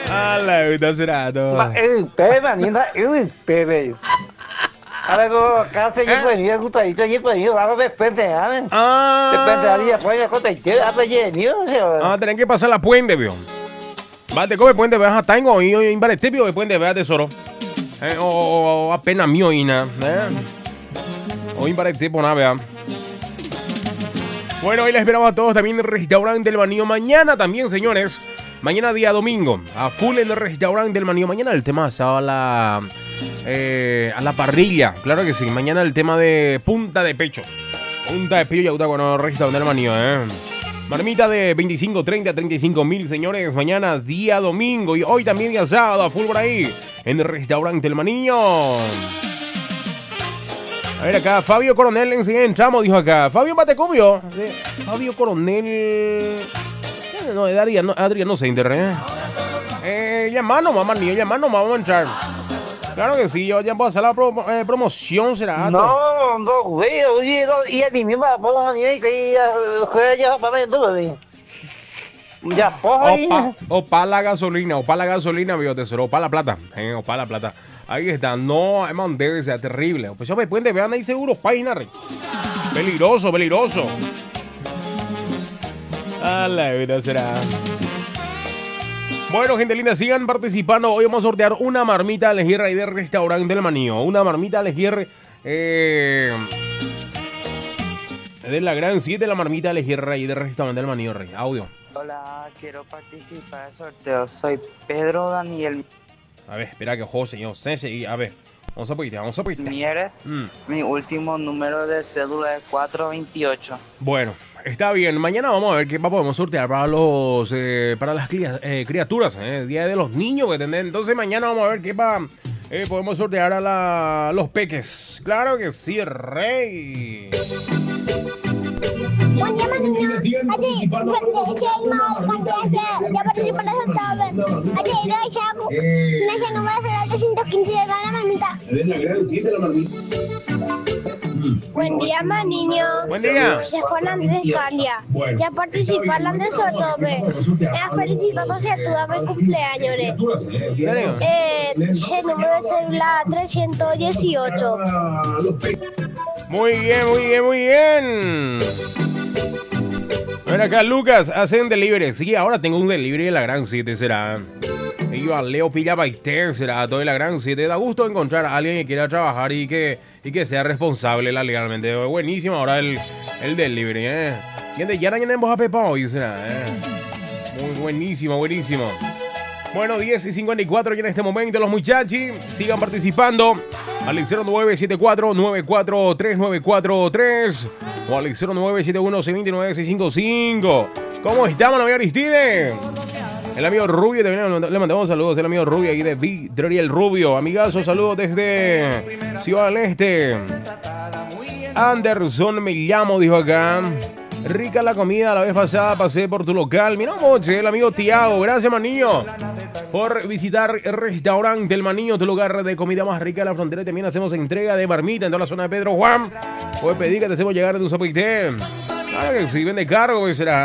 A la vida será todo. Mà tế mà nhìn thấy bebê. Algo casi yo venía justo ahí, yo venía, vamos a ver frente a mí. Depende de día, pues con te a ver Vamos a tener que pasar la puente, vio. Vate, come puente, veas a tango y en Baretipio, de puente, veas tesoro. O apenas mío y nada. O en Baretipio, nada, vea. Bueno, hoy les esperamos a todos también en el restaurante del Manío. Mañana también, señores. Mañana día domingo. A full en el restaurante del Manío. Mañana el tema se va a la parrilla. Claro que sí. Mañana el tema de punta de pecho. Punta de pecho y auto con el restaurante del Manío, Marmita de 25, 30, 35 mil, señores. Mañana día domingo. Y hoy también día sábado. A full por ahí. En el restaurante del Manío. A ver acá, Fabio Coronel, enseguida entramos, dijo acá. Fabio Batecubio. Fabio Coronel. No, Adrián, no sé, internet. Llamanos, mamá niño, llamanos, vamos a entrar. Claro que sí, yo ya puedo hacer la promoción, será. No, güey, oye, y a mí mismo, vamos a ir que ya para ver todo, ya, Opa la gasolina, vio tesoro, opa la plata, opa la plata. Ahí está, no, man, debe ser terrible. Pues yo me pueden vean ahí seguro, página, rey. Peligroso. A la vida será. Bueno, gente linda, sigan participando. Hoy vamos a sortear una marmita a elegir ahí del restaurante del Manío. Una marmita a elegir de la Gran 7, la marmita a elegir ahí del restaurante del Manío, rey. Audio. Hola, quiero participar del sorteo. Soy Pedro Daniel. A ver, espera que José, yo sé seguir. A ver, vamos a poquita. Mieres. Mi último número de cédula es 428. Bueno, está bien. Mañana vamos a ver qué podemos sortear para los para las criaturas, Día de los Niños que tendrán. Entonces mañana vamos a ver qué podemos sortear a los peques. Claro que sí, rey. Buen día, niño. Ayer, ya participé en el sorteo. Ayer, ese número será el 215 de la mamita. Es la Gran 7 la marmita. Buen día, más niño. Buen día. Soy Juan Andrés Calia. Bueno. Ya participé en el sorteo. Me felicito si estuve mi cumpleaños. El número de cédula 318. Muy bien. A ver acá, Lucas, hacen delivery. Sí, ahora tengo un delivery de la Gran 7, será. Iba Leo Pilla Baiter, será todo de la Gran 7. Da gusto encontrar a alguien que quiera trabajar y que sea responsable legalmente. Buenísimo ahora el delivery, Gente, ya no tenemos a Pepa hoy, será, Muy buenísimo. Bueno, 10:54 y en este momento los muchachos sigan participando al 0974-943-943 o al 0971-629-655. ¿Cómo estamos, amigo Aristide? El amigo Rubio, también le mandamos saludos. El amigo Rubio aquí de Victoria el Rubio. Amigazo, saludos desde Ciudad del Este. Anderson me llamo, dijo acá. Rica la comida, la vez pasada pasé por tu local. Mira, moche, el amigo Tiago. Gracias, maniño, por visitar el restaurante El Manío, tu lugar de comida más rica de la frontera. Y también hacemos entrega de marmita en toda la zona de Pedro Juan. Puedes pedir que te hacemos llegar de un zapoité. Claro que sí, vende cargo, será.